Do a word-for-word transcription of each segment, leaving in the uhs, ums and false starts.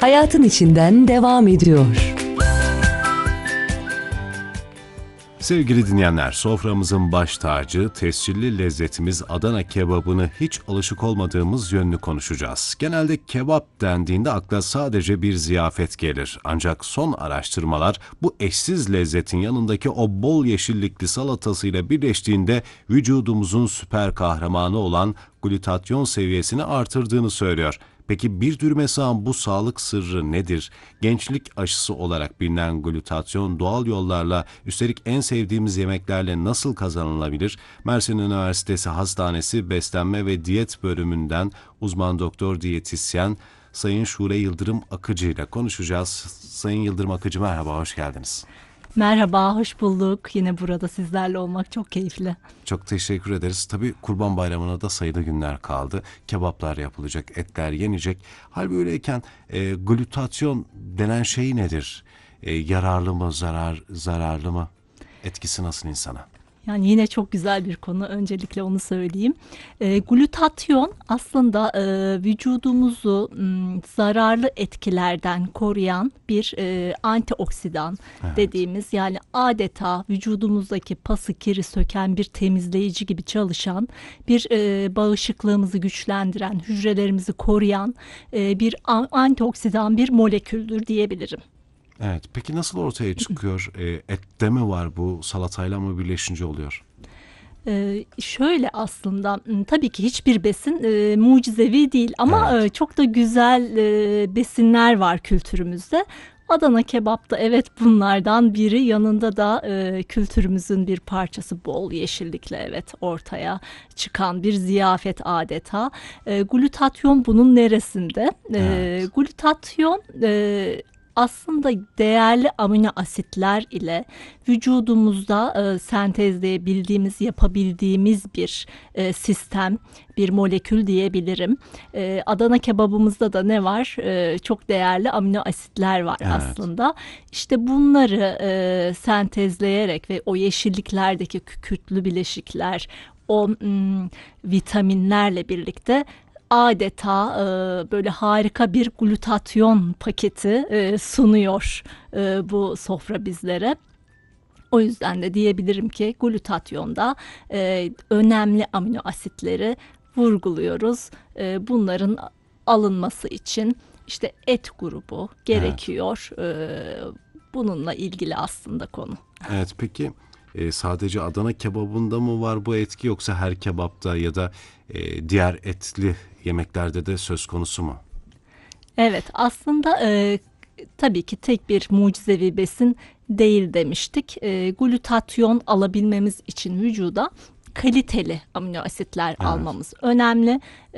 hayatın içinden devam ediyor. Sevgili dinleyenler, soframızın baş tacı, tescilli lezzetimiz Adana kebabını hiç alışık olmadığımız yönünü konuşacağız. Genelde kebap dendiğinde akla sadece bir ziyafet gelir. Ancak son araştırmalar bu eşsiz lezzetin yanındaki o bol yeşillikli salatasıyla birleştiğinde vücudumuzun süper kahramanı olan glutatyon seviyesini artırdığını söylüyor. Peki bir dürüme sığan bu sağlık sırrı nedir? Gençlik aşısı olarak bilinen glutatyon doğal yollarla, üstelik en sevdiğimiz yemeklerle nasıl kazanılabilir? Mersin Üniversitesi Hastanesi Beslenme ve Diyet Bölümünden uzman doktor diyetisyen Sayın Şule Yıldırım Akıcı ile konuşacağız. Sayın Yıldırım Akıcı, merhaba, hoş geldiniz. Merhaba, hoş bulduk. Yine burada sizlerle olmak çok keyifli. Çok teşekkür ederiz. Tabii Kurban Bayramı'na da sayılı günler kaldı. Kebaplar yapılacak, etler yenecek. Hal böyleyken e, glutatyon denen şey nedir? E, yararlı mı, zarar zararlı mı? Etkisi nasıl insana? Yani yine çok güzel bir konu. Öncelikle onu söyleyeyim. E, glutatyon aslında e, vücudumuzu m, zararlı etkilerden koruyan bir e, antioksidan Evet. dediğimiz, yani adeta vücudumuzdaki pası kiri söken bir temizleyici gibi çalışan, bir e, bağışıklığımızı güçlendiren, hücrelerimizi koruyan e, bir a- antioksidan bir moleküldür diyebilirim. Evet. Peki nasıl ortaya çıkıyor? E, ette mi var bu? Salatayla mı birleşince oluyor? Ee, şöyle aslında m, tabii ki hiçbir besin e, mucizevi değil ama Evet. e, çok da güzel e, besinler var kültürümüzde. Adana kebap da evet bunlardan biri, yanında da e, kültürümüzün bir parçası, bol yeşillikle evet ortaya çıkan bir ziyafet adeta. E, glutatyon bunun neresinde? E, Evet. glutatyon e, aslında değerli amino asitler ile vücudumuzda e, sentezleyebildiğimiz, yapabildiğimiz bir e, sistem, bir molekül diyebilirim. E, Adana kebabımızda da ne var? E, çok değerli amino asitler var Evet. aslında. İşte bunları e, sentezleyerek ve o yeşilliklerdeki kükürtlü bileşikler, o mm, vitaminlerle birlikte adeta e, böyle harika bir glutatyon paketi e, sunuyor e, bu sofra bizlere. O yüzden de diyebilirim ki glutatyonda e, önemli amino asitleri vurguluyoruz. E, bunların alınması için işte et grubu gerekiyor. E, bununla ilgili aslında konu. Evet. Peki e, sadece Adana kebabında mı var bu etki, yoksa her kebapta ya da e, diğer etli yemeklerde de söz konusu mu? Evet, aslında e, tabii ki tek bir mucizevi besin değil demiştik. E, glutatyon alabilmemiz için vücuda kaliteli amino asitler Evet. almamız önemli.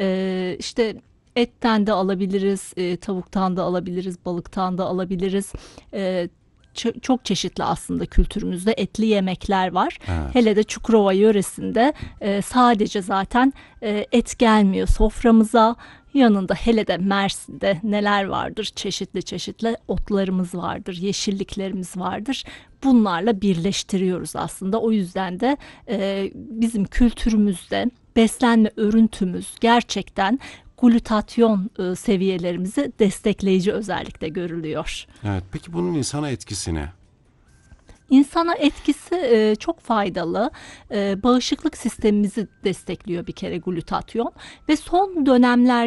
E, işte etten de alabiliriz, e, tavuktan da alabiliriz, balıktan da alabiliriz. E, ço- çok çeşitli aslında kültürümüzde etli yemekler var. Evet. Hele de Çukurova yöresinde e, sadece zaten e, et gelmiyor soframıza. Yanında hele de Mersin'de neler vardır? Çeşitli çeşitli otlarımız vardır, yeşilliklerimiz vardır. Bunlarla birleştiriyoruz aslında. O yüzden de e, bizim kültürümüzde beslenme örüntümüz gerçekten glutatyon e, seviyelerimizi destekleyici özellikle görülüyor. Evet. Peki bunun insana etkisi ne? İnsana etkisi e, çok faydalı. E, bağışıklık sistemimizi destekliyor bir kere glutatyon ve son dönemlerde